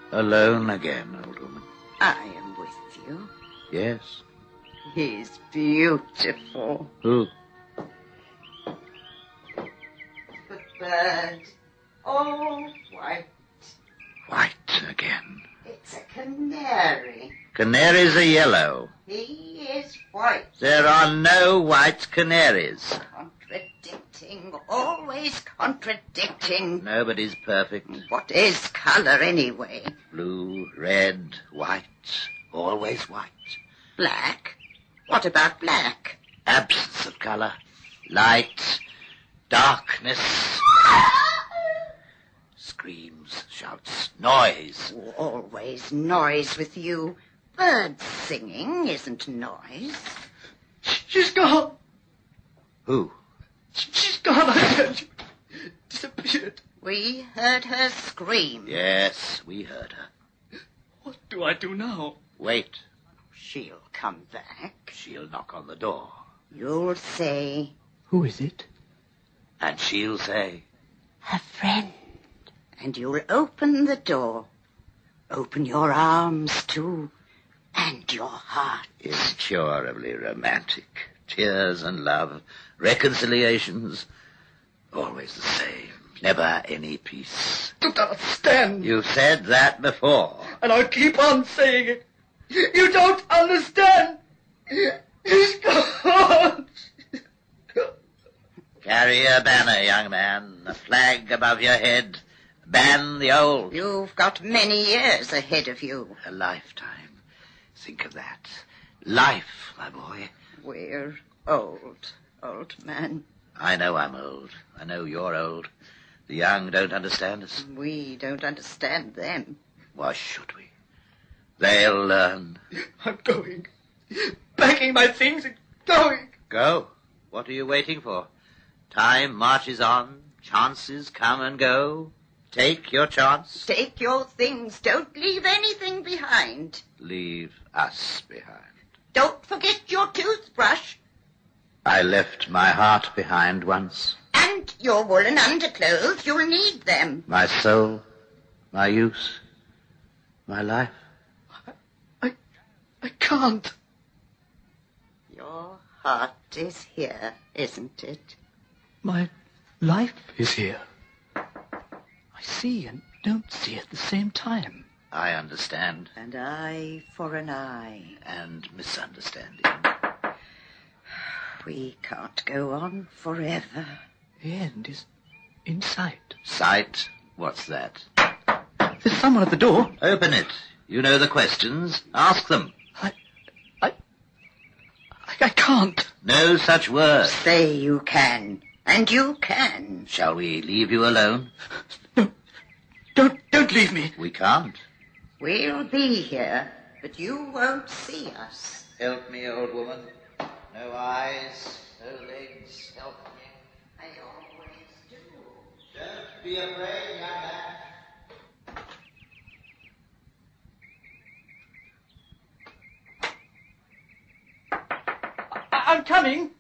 Alone again, old woman. I am with you. Yes. He's beautiful. Who? The bird. All white. White again. It's a canary. Canaries are yellow. He is white. There are no white canaries. Contradicting. Always contradicting. Nobody's perfect. What is colour anyway? Blue, red, white. Always white. Black? What about black? Absence of colour. Light. Darkness. Screams, shouts, noise. Always noise with you. Birds singing isn't noise. She's gone. Who? She's gone, I tell you. Disappeared. We heard her scream. Yes, we heard her. What do I do now? Wait. She'll come back. She'll knock on the door. You'll say, Who is it? And she'll say, a friend. And you'll open the door. Open your arms, too. And your heart. incurably romantic. Tears and love, reconciliations, always the same. Never any peace. Don't understand. You've said that before. And I'll keep on saying it. You don't understand. He's gone. Carry a banner, young man, a flag above your head. Ban the old. You've got many years ahead of you. A lifetime. Think of that. Life, my boy. We're old man. I know I'm old. I know you're old. The young don't understand us. We don't understand them. Why should we? They'll learn. I'm going. Packing my things and going. Go. What are you waiting for? Time marches on. Chances come and go. Take your chance. Take your things. Don't leave anything behind. Leave us behind. Don't forget your toothbrush. I left my heart behind once. And your woolen underclothes. You'll need them. My soul, my use, my life. I can't. Your heart is here, isn't it? My life is here. I see and don't see at the same time. I understand. An eye for an eye. And misunderstanding. We can't go on forever. The end is in sight. Sight? What's that? There's someone at the door. Open it. You know the questions. Ask them. I can't. No such word. Say you can. And you can. Shall we leave you alone? No. Don't leave me. We can't. We'll be here, but you won't see us. Help me, old woman. No eyes, no legs. Help me. I always do. Don't be afraid, young man. I'm coming.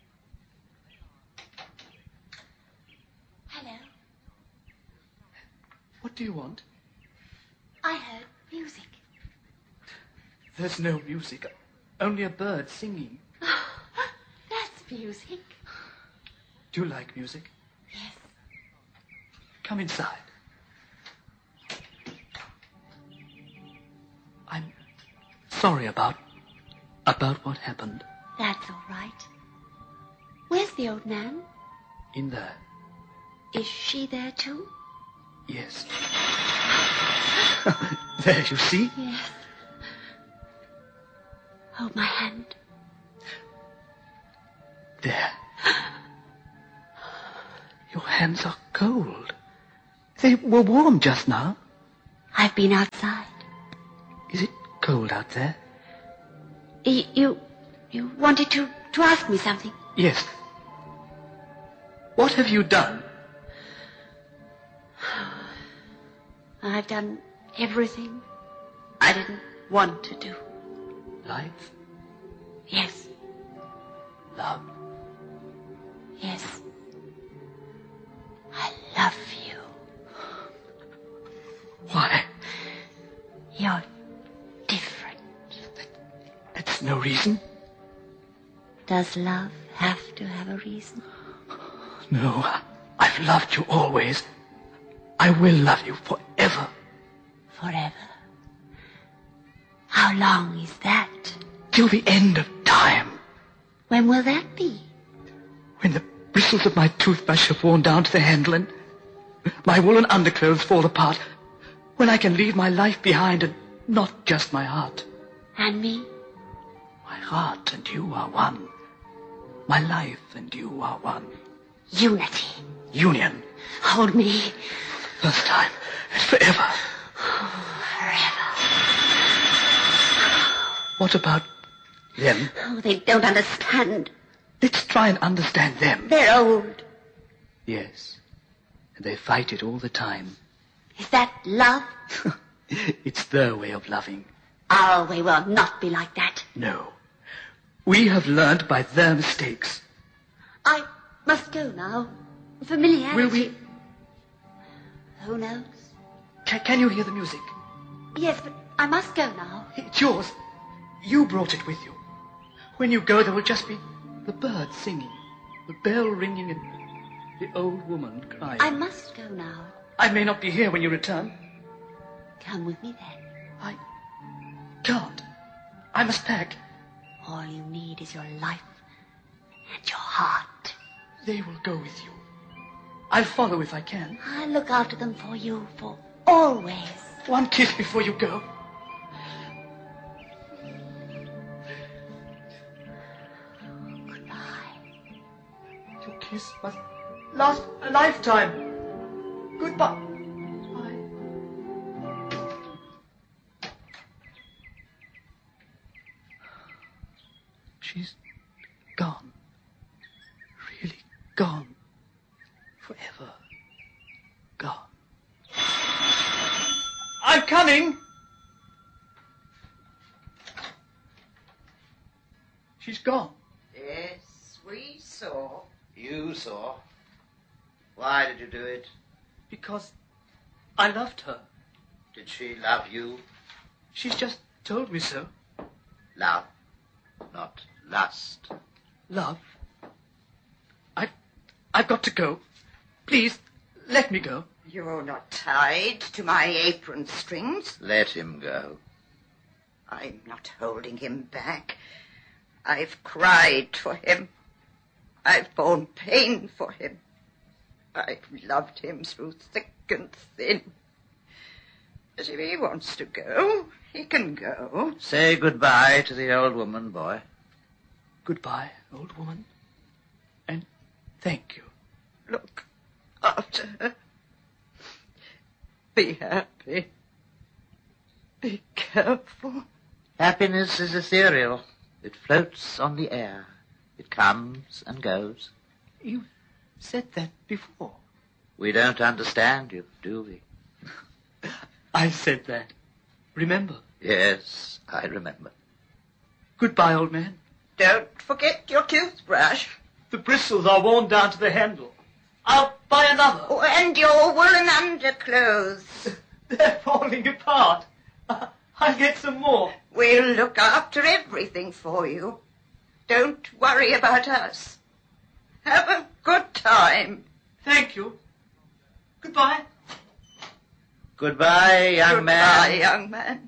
Hello. What do you want? I heard music. There's no music. Only a bird singing. Oh, that's music. Do you like music? Yes. Come inside. I'm sorry about what happened. That's all right. Where's the old man? In there. Is she there too? Yes. There, you see? Yes. Hold my hand. There. Your hands are cold. They were warm just now. I've been outside. Is it cold out there? You wanted to ask me something? Yes. What have you done? I've done everything I didn't want to do. Life? Yes. Love? Yes. I love you. Why? You're different. That's no reason. Does love have to have a reason? No, I've loved you always. I will love you forever. Forever. How long is that? Till the end of time. When will that be? When the bristles of my toothbrush have worn down to the handle and my woolen underclothes fall apart. When I can leave my life behind and not just my heart. And me? My heart and you are one. My life and you are one. Unity. Union. Hold me. First time and forever. Forever. What about them? Oh, they don't understand. Let's try and understand them. They're old. Yes. And they fight it all the time. Is that love? It's their way of loving. Our way will not be like that. No. We have learned by their mistakes. I must go now. Familiarity. Will we? Who knows? Can you hear the music? Yes, but I must go now. It's yours. You brought it with you. When you go, there will just be the birds singing, the bell ringing, and the old woman crying. I must go now. I may not be here when you return. Come with me then. I can't. I must pack. All you need is your life and your heart. They will go with you. I'll follow if I can. I'll look after them for you for always. One kiss before you go. Goodbye. Your kiss must last a lifetime. Goodbye. She's gone. Really gone. Forever. Gone. I'm coming! She's gone. Yes, we saw. You saw. Why did you do it? Because I loved her. Did she love you? She's just told me so. Love, not lust. Love. I've got to go. Please, let me go. You're not tied to my apron strings. Let him go. I'm not holding him back. I've cried for him. I've borne pain for him. I've loved him through thick and thin. But if he wants to go, he can go. Say goodbye to the old woman, boy. Goodbye, old woman. And thank you. Look after her. Be happy. Be careful. Happiness is ethereal. It floats on the air. It comes and goes. You said that before. We don't understand you, do we? I said that. Remember? Yes, I remember. Goodbye, old man. Don't forget your toothbrush. The bristles are worn down to the handle. I'll buy another. Oh, and your woolen underclothes. They're falling apart. I'll get some more. We'll look after everything for you. Don't worry about us. Have a good time. Thank you. Goodbye. Goodbye, young man. Goodbye, young man.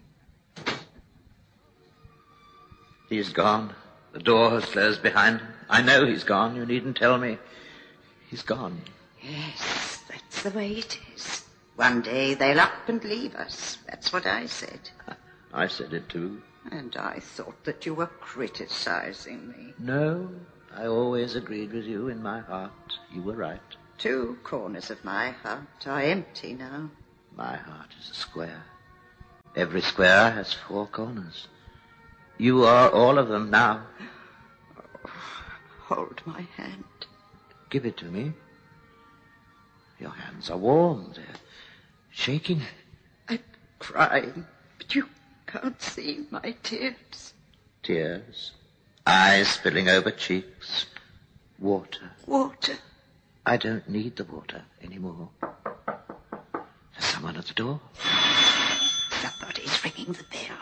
He's gone. The door has closed behind him. I know he's gone. You needn't tell me. He's gone. Yes, that's the way it is. One day they'll up and leave us. That's what I said. I said it too. And I thought that you were criticizing me. No, I always agreed with you in my heart. You were right. 2 corners of my heart are empty now. My heart is a square. Every square has 4 corners. You are all of them now. Oh, hold my hand. Give it to me. Your hands are warm. They're shaking. I'm crying, but you can't see my tears. Tears. Eyes spilling over cheeks. Water. Water. I don't need the water anymore. There's someone at the door. Somebody's ringing the bell.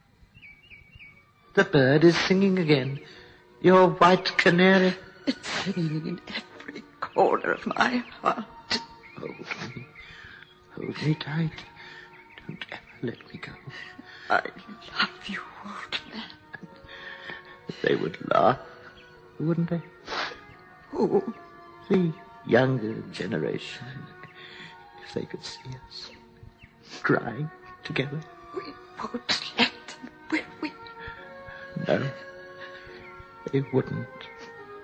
The bird is singing again. Your white canary. It's singing in every corner of my heart. Hold me. Hold me tight. Don't ever let me go. I love you, old man. They would laugh, wouldn't they? Who? The younger generation. If they could see us crying together. We won't let them, will we? No, they wouldn't.